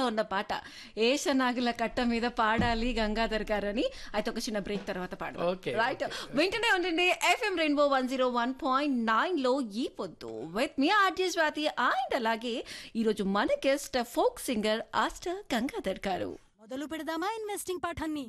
లో ఉన్న పాట ఏషనాగుల కట్ట మీద పాడాలి గంగాధర్ గారు అని. అయితే ఒక చిన్న బ్రేక్ తర్వాత పాడదాం. Okay, right, okay. వింటూనే ఉండండి ఎఫ్ఎం రెయిన్బో 101.9 లో ఈ పొద్దు with me RJ Swathi. And అలాగే ఈరోజు మన guest folk singer Aster Gangadhar గారు. మొదలు పెడదామా ఇన్వెస్టింగ్ పాఠాన్ని?